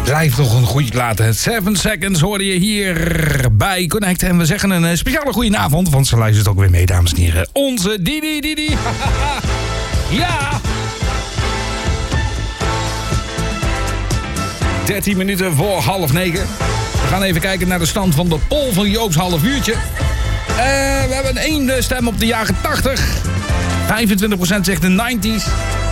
Blijf toch een goede plaat. 7 Seconds hoorde je hier bij Connect. En we zeggen een speciale goedenavond, want ze luistert ook weer mee, dames en heren. Onze Didi. Ja! 13 minuten voor 8:30. We gaan even kijken naar de stand van de poll van Joop's half uurtje. We hebben 1 stem op de jaren 80. 25% zegt de 90s.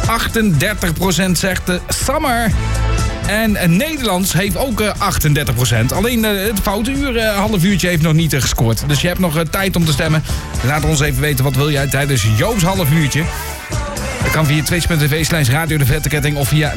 38% zegt de summer. En Nederlands heeft ook 38%. Alleen het foute uur, half uurtje, heeft nog niet gescoord. Dus je hebt nog tijd om te stemmen. Laat ons even weten, wat wil jij tijdens Joop's half uurtje? Dat kan via twitch.tv/radio de Vette Ketting of via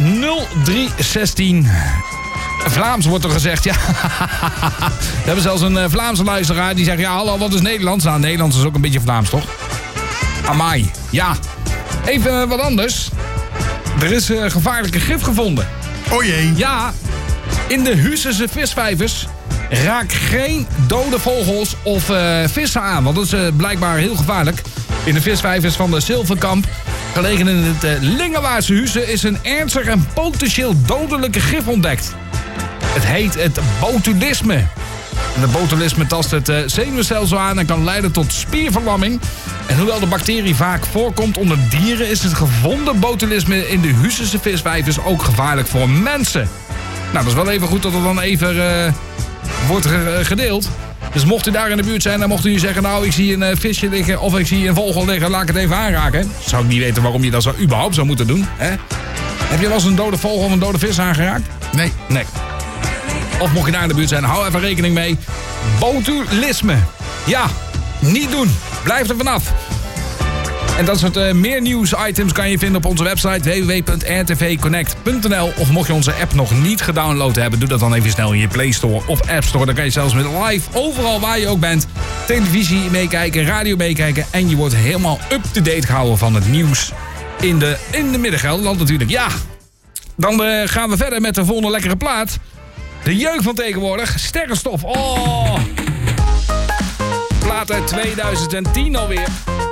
0316. Vlaams wordt er gezegd, ja. We hebben zelfs een Vlaamse luisteraar die zegt, ja, hallo, wat is Nederlands? Nou, Nederlands is ook een beetje Vlaams, toch? Amai, ja. Even wat anders. Er is gevaarlijke gif gevonden. O jee. Ja, in de Huusense visvijvers raak geen dode vogels of vissen aan. Want dat is blijkbaar heel gevaarlijk. In de visvijvers van de Zilverkamp, gelegen in het Lingewaardse Huissen, is een ernstig en potentieel dodelijke gif ontdekt. Het heet het botulisme. En de botulisme tast het zenuwstelsel aan en kan leiden tot spierverlamming. En hoewel de bacterie vaak voorkomt onder dieren, is het gevonden botulisme in de Huusense visvijvers ook gevaarlijk voor mensen. Nou, dat is wel even goed dat het dan even wordt gedeeld. Dus mocht u daar in de buurt zijn, dan mocht u zeggen, nou, ik zie een visje liggen of ik zie een vogel liggen, laat ik het even aanraken. Zou ik niet weten waarom je dat überhaupt zou moeten doen, hè? Heb je wel eens een dode vogel of een dode vis aangeraakt? Nee. Of mocht je daar in de buurt zijn, hou even rekening mee. Botulisme. Ja, niet doen. Blijf er vanaf. En dat soort meer nieuwsitems kan je vinden op onze website www.rtvconnect.nl. Of mocht je onze app nog niet gedownload hebben, doe dat dan even snel in je Play Store of App Store. Dan kan je zelfs met live, overal waar je ook bent, televisie meekijken, radio meekijken. En je wordt helemaal up-to-date gehouden van het nieuws in de Midden-Gelderland natuurlijk. Ja, dan gaan we verder met de volgende lekkere plaat. De jeugd van tegenwoordig, Sterrenstof. Oh, plaat uit 2010 alweer.